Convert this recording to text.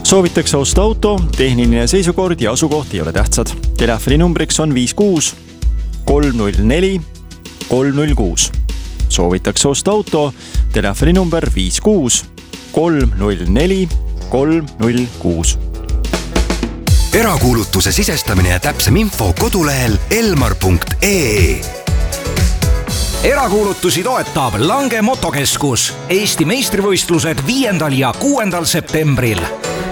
Soovitakse osta auto, tehniline seisukord ja asukoht ei ole tähtsad. Telefoninumbriks on 56 304 306. Soovitakse osta auto, telefoninumber 56 304 306. Erakuulutuse sisestamine ja täpsem info kodulehel elmar.ee. Erakuulutusi toetab Lange Motokeskus. Eesti meistrivõistlused 5. ja 6. septembril.